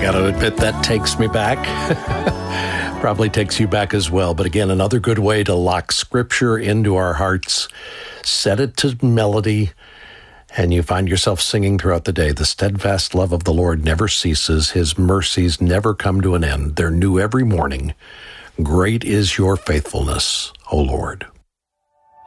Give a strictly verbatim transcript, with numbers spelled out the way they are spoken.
got to admit, that takes me back. Probably takes you back as well. But again, another good way to lock Scripture into our hearts. Set it to melody, and you find yourself singing throughout the day. The steadfast love of the Lord never ceases. His mercies never come to an end. They're new every morning. Great is your faithfulness, O Lord.